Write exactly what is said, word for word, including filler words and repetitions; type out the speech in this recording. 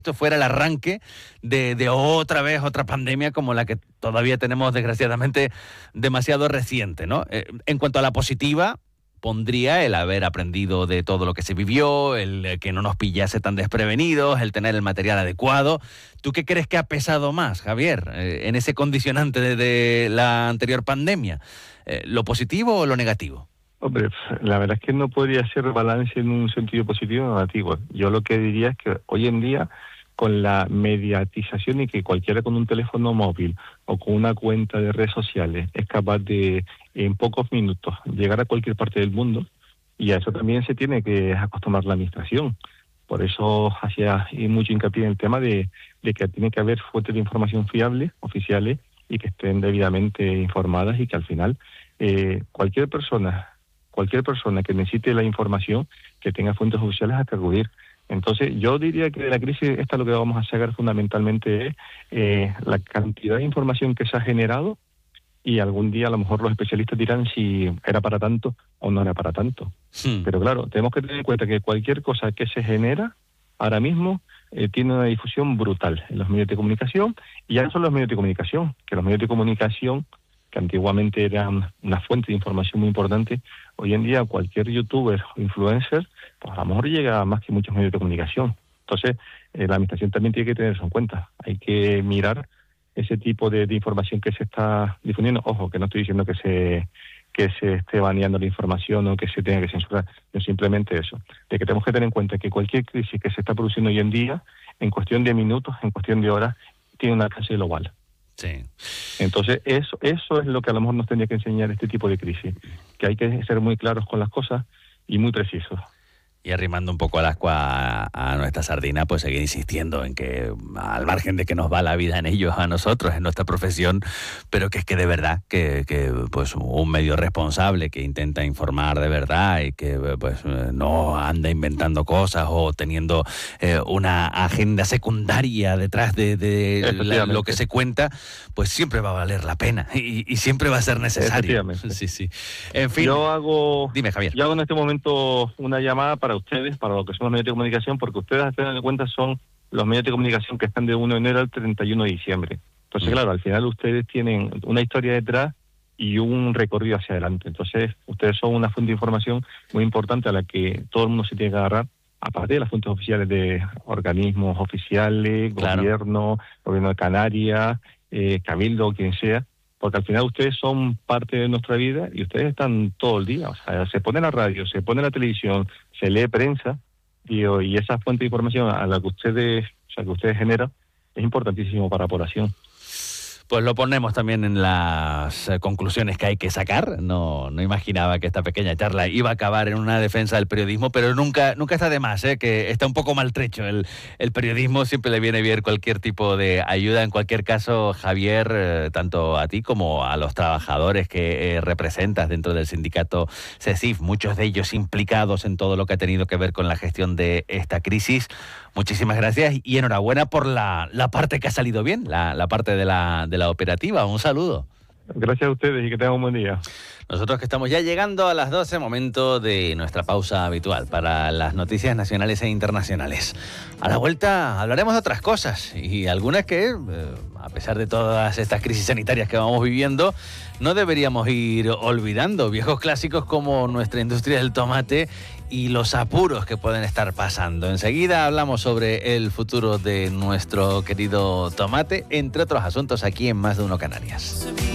esto fuera el arranque de, de otra vez otra pandemia como la que todavía tenemos desgraciadamente demasiado reciente, ¿no? Eh, en cuanto a la positiva, pondría el haber aprendido de todo lo que se vivió, el que no nos pillase tan desprevenidos, el tener el material adecuado. ¿Tú qué crees que ha pesado más, Javier, eh, en ese condicionante de, de la anterior pandemia? Eh, ¿Lo positivo o lo negativo? Hombre, la verdad es que no podría ser balance en un sentido positivo o negativo. Yo lo que diría es que hoy en día, con la mediatización y que cualquiera con un teléfono móvil o con una cuenta de redes sociales es capaz de, en pocos minutos, llegar a cualquier parte del mundo, y a eso también se tiene que acostumbrar la administración. Por eso hacía mucho hincapié en el tema de, de que tiene que haber fuentes de información fiables, oficiales, y que estén debidamente informadas, y que al final eh, cualquier persona cualquier persona que necesite la información, que tenga fuentes oficiales a que acudir. Entonces, yo diría que de la crisis esta lo que vamos a sacar fundamentalmente es eh, la cantidad de información que se ha generado, y algún día a lo mejor los especialistas dirán si era para tanto o no era para tanto. Sí. Pero claro, tenemos que tener en cuenta que cualquier cosa que se genera ahora mismo eh, tiene una difusión brutal en los medios de comunicación, y ya no son los medios de comunicación, que los medios de comunicación que antiguamente eran una fuente de información muy importante, hoy en día cualquier youtuber o influencer, pues a lo mejor llega a más que muchos medios de comunicación. Entonces, eh, la administración también tiene que tener eso en cuenta. Hay que mirar ese tipo de, de información que se está difundiendo. Ojo, que no estoy diciendo que se que se esté baneando la información o que se tenga que censurar, no, simplemente eso, de que tenemos que tener en cuenta que cualquier crisis que se está produciendo hoy en día, en cuestión de minutos, en cuestión de horas, tiene un alcance global. Sí. Entonces, eso eso es lo que a lo mejor nos tendría que enseñar este tipo de crisis, que hay que ser muy claros con las cosas y muy precisos. Y arrimando un poco al ascua a, a nuestra sardina, pues seguir insistiendo en que, al margen de que nos va la vida en ellos, a nosotros, en nuestra profesión, pero que es que de verdad, que, que pues un medio responsable que intenta informar de verdad y que pues no anda inventando cosas o teniendo eh, una agenda secundaria detrás de, de la, lo que se cuenta, pues siempre va a valer la pena y, y siempre va a ser necesario. Sí, sí. En fin. Yo hago, Dime, Javier. Yo hago en este momento una llamada para ustedes, para lo que son los medios de comunicación, porque ustedes, a tener en cuenta, son los medios de comunicación que están de uno de enero al treinta y uno de diciembre. Entonces, mm. claro, al final ustedes tienen una historia detrás y un recorrido hacia adelante. Entonces, ustedes son una fuente de información muy importante a la que todo el mundo se tiene que agarrar, aparte de las fuentes oficiales de organismos oficiales, claro. gobierno, gobierno de Canarias, eh, Cabildo, quien sea, porque al final ustedes son parte de nuestra vida y ustedes están todo el día. O sea, se pone la radio, se pone la televisión, se lee prensa, y, y esa fuente de información a la que ustedes, o sea, que ustedes generan, es importantísimo para la población. Pues lo ponemos también en las conclusiones que hay que sacar. No, no imaginaba que esta pequeña charla iba a acabar en una defensa del periodismo, pero nunca, nunca está de más, ¿eh? Que está un poco maltrecho el, el periodismo. Siempre le viene bien cualquier tipo de ayuda. En cualquier caso, Javier, eh, tanto a ti como a los trabajadores que eh, representas dentro del sindicato CESIF, muchos de ellos implicados en todo lo que ha tenido que ver con la gestión de esta crisis, muchísimas gracias y enhorabuena por la, la parte que ha salido bien, la, la parte de la, de la operativa. Un saludo. Gracias a ustedes y que tengan un buen día. Nosotros que estamos ya llegando a las doce, momento de nuestra pausa habitual para las noticias nacionales e internacionales. A la vuelta hablaremos de otras cosas y algunas que, eh, a pesar de todas estas crisis sanitarias que vamos viviendo, no deberíamos ir olvidando. Viejos clásicos como nuestra industria del tomate y los apuros que pueden estar pasando. Enseguida hablamos sobre el futuro de nuestro querido tomate, entre otros asuntos, aquí en Más de Uno Canarias.